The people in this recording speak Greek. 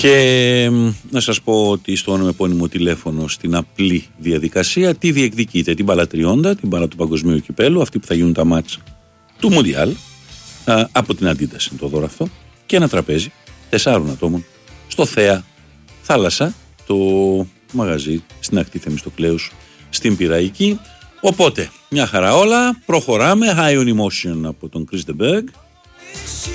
Και να σας πω ότι στο επώνυμο τηλέφωνο στην απλή διαδικασία τι διεκδικείτε, την μπάλα τριώντα, την μπάλα του Παγκοσμίου Κυπέλου, αυτή που θα γίνουν τα μάτς του Μουντιάλ, από την Αντίταση είναι το δώρο αυτό, και ένα τραπέζι 4 ατόμων στο Θέα Θάλασσα, το μαγαζί στην ακτή Θεμιστοκλέους στην Πειραϊκή. Οπότε μια χαρά όλα, προχωράμε. High on Emotion από τον Chris de Berg.